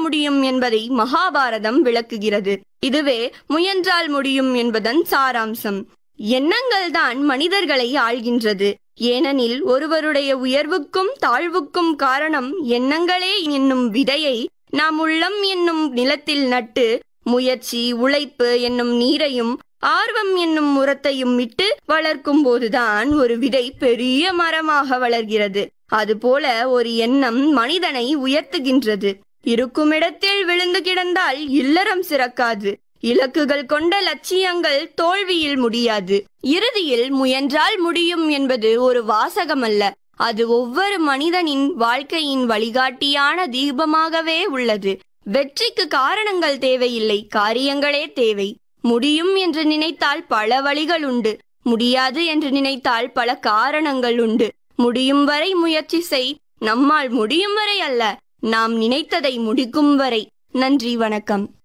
முடியும் என்பதை மகாபாரதம் விளக்குகிறது. இதுவே முயன்றால் முடியும் என்பதன் சாராம்சம். எண்ணங்கள்தான் மனிதர்களை ஆள்கின்றது. ஏனெனில் ஒருவருடைய உயர்வுக்கும் தாழ்வுக்கும் காரணம் எண்ணங்களே என்னும் விதையை நாம் உள்ளம் என்னும் நிலத்தில் நட்டு முயற்சி, உழைப்பு என்னும் நீரையும் ஆர்வம் என்னும் உரத்தையும் விட்டு வளர்க்கும் போதுதான் ஒரு விதை பெரிய மரமாக வளர்கிறது. அதுபோல ஒரு எண்ணம் மனிதனை உயர்த்துகின்றது. இருக்குமிடத்தில் விழுந்து கிடந்தால் இல்லறம் சிறக்காது. இலக்குகள் கொண்ட லட்சியங்கள் தோல்வியில் முடியாது. இறுதியில் முயன்றால் முடியும் என்பது ஒரு வாசகமல்ல, அது ஒவ்வொரு மனிதனின் வாழ்க்கையின் வழிகாட்டியான தீபமாகவே உள்ளது. வெற்றிக்கு காரணங்கள் தேவையில்லை, காரியங்களே தேவை. முடியும் என்று நினைத்தால் பல வழிகள் உண்டு, முடியாது என்று நினைத்தால் பல காரணங்கள் உண்டு. முடியும் வரை முயற்சி செய். நம்மால் முடியும் வரை அல்ல, நாம் நினைத்ததை முடிக்கும் வரை. நன்றி, வணக்கம்.